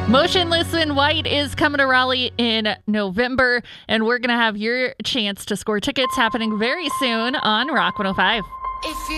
Motionless in White is coming to Raleigh in November, and we're going to have your chance to score tickets happening very soon on Rock 105.